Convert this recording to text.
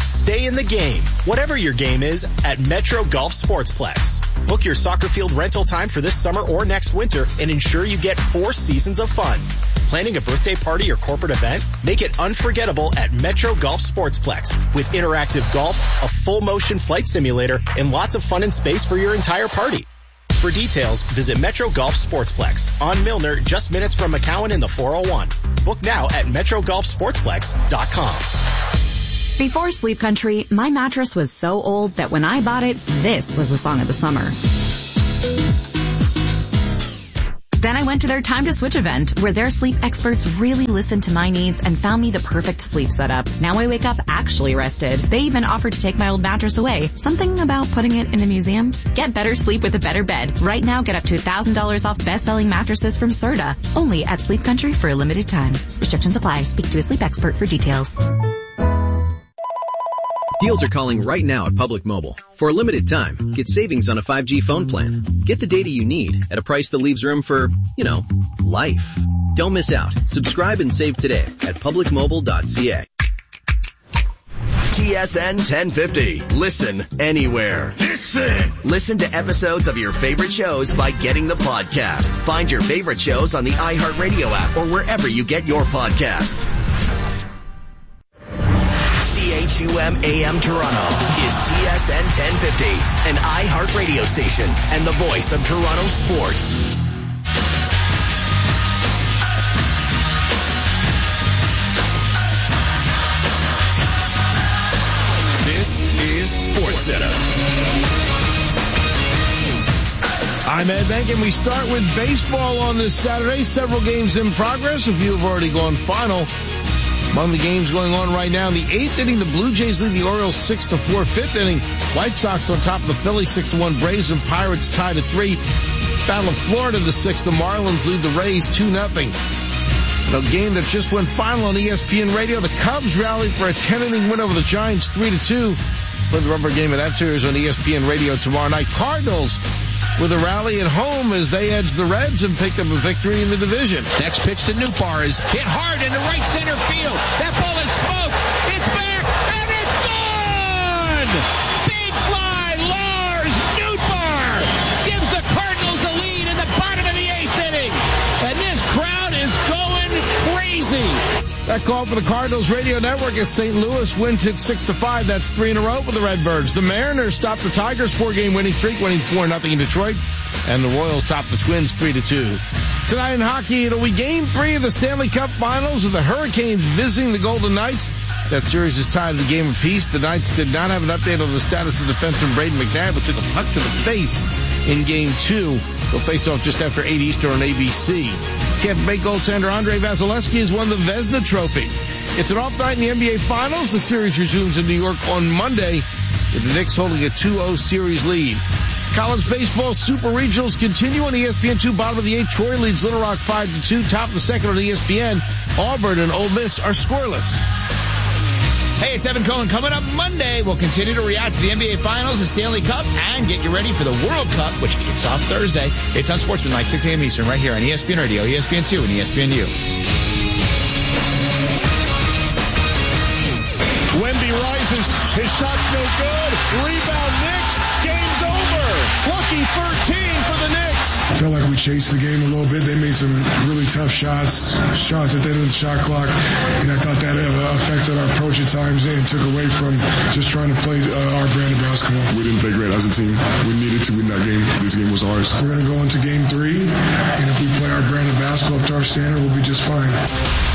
Stay in the game, whatever your game is, at Metro Golf Sportsplex. Book your soccer field rental time for this summer or next winter and ensure you get 4 seasons of fun. Planning a birthday party or corporate event? Make it unforgettable at Metro Golf Sportsplex with interactive golf, a full motion flight simulator, and lots of fun and space for your entire party. For details, visit Metro Golf Sportsplex on Milner, just minutes from McCowan in the 401. Book now at MetroGolfSportsplex.com. Before Sleep Country, my mattress was so old that when I bought it, this was the song of the summer. Then I went to their Time to Switch event, where their sleep experts really listened to my needs and found me the perfect sleep setup. Now I wake up actually rested. They even offered to take my old mattress away. Something about putting it in a museum? Get better sleep with a better bed. Right now, get up to $1,000 off best-selling mattresses from Serta. Only at Sleep Country for a limited time. Restrictions apply. Speak to a sleep expert for details. Deals are calling right now at Public Mobile. For a limited time, get savings on a 5G phone plan. Get the data you need at a price that leaves room for, life. Don't miss out. Subscribe and save today at publicmobile.ca. TSN 1050. Listen anywhere. Listen to episodes of your favorite shows by getting the podcast. Find your favorite shows on the iHeartRadio app or wherever you get your podcasts. CHUM AM Toronto is TSN 1050, an iHeart radio station and the voice of Toronto sports. This is SportsCenter. I'm Ed Bank, and we start with baseball on this Saturday. Several games in progress. A few have already gone final. Among the games going on right now, in the 8th inning, the Blue Jays lead the Orioles 6-4. 5th inning, White Sox on top of the Phillies 6-1. Braves and Pirates tied at 3. Battle of Florida the 6th. The Marlins lead the Rays 2-0. The game that just went final on ESPN Radio, the Cubs rallied for a 10-inning win over the Giants 3-2. Play the rubber game of that series on ESPN Radio tomorrow night. Cardinals with a rally at home as they edge the Reds and picked up a victory in the division. Next pitch to Nootbaar is hit hard into right center field. That ball is smoked. It's back, and it's gone! Big fly, Lars Nootbaar gives the Cardinals a lead in the bottom of the 8th inning. And this crowd is going crazy. That call for the Cardinals radio network at St. Louis wins it 6-5. That's 3 in a row for the Redbirds. The Mariners stopped the Tigers' 4-game winning streak, winning 4-0 in Detroit. And the Royals topped the Twins 3-2. Tonight in hockey, it'll be Game 3 of the Stanley Cup Finals with the Hurricanes visiting the Golden Knights. That series is tied at a game apiece. The Knights did not have an update on the status of defenseman Braden McNabb, but took a puck to the face in Game 2. They'll face off just after 8 Eastern on ABC. Tampa Bay goaltender Andrei Vasilevsky has won the Vezina Trophy. It's an off night in the NBA Finals. The series resumes in New York on Monday, with the Knicks holding a 2-0 series lead. College baseball Super Regionals continue on ESPN2. Bottom of the 8th, Troy leads Little Rock 5-2. Top of the 2nd on ESPN. Auburn and Ole Miss are scoreless. Hey, it's Evan Cohen. Coming up Monday, we'll continue to react to the NBA Finals, the Stanley Cup, and get you ready for the World Cup, which kicks off Thursday. It's on Sportsman, 6 a.m. Eastern, right here on ESPN Radio, ESPN2, and ESPNU. Wemby rises. His shot's no good. Rebound Knicks. Game's over. Lucky 13 for the Knicks. I felt like we chased the game a little bit. They made some really tough shots at the end of the shot clock, and I thought that affected our approach at times and took away from just trying to play our brand of basketball. We didn't play great as a team. We needed to win that game. This game was ours. We're going to go into Game 3, and if we play our brand of basketball up to our standard, we'll be just fine.